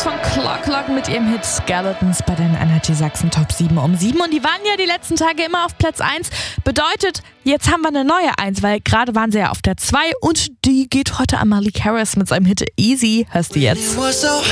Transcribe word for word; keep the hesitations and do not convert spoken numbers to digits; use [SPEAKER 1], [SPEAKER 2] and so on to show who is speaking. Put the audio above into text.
[SPEAKER 1] von Clock Clock mit ihrem Hit Skeletons bei den Energy Sachsen Top sieben um sieben. Und die waren ja die letzten Tage immer auf Platz eins. Bedeutet, jetzt haben wir eine neue eins, weil gerade waren sie ja auf der zwei und die geht heute an Malik Harris mit seinem Hit Easy. Hörst du jetzt?